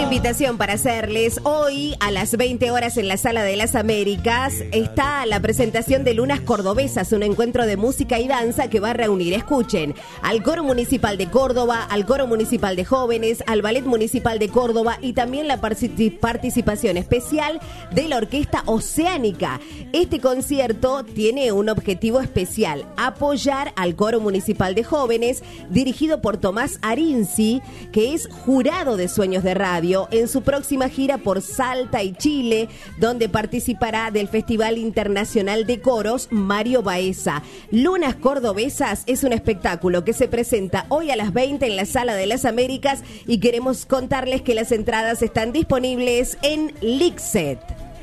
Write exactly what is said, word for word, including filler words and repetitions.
invitación para hacerles. Hoy a las veinte horas en la Sala de las Américas está la presentación de Lunas Cordobesas, un encuentro de música y danza que va a reunir, escuchen, al Coro Municipal de Córdoba, al Coro Municipal de Jóvenes, al Ballet Municipal de Córdoba y también la participación especial de la Orquesta Oceánica. Este concierto tiene un objetivo especial, apoyar al Coro Municipal de Jóvenes, dirigido por Tomás Arinzi, que es jurado de Sueños de Radio, en su próxima gira por Salta y Chile, donde participará del Festival Internacional de Coros Mario Baeza. Lunas Cordobesas es un espectáculo que se presenta hoy a las veinte en la Sala de las Américas y queremos contarles que las entradas están disponibles en Lixet.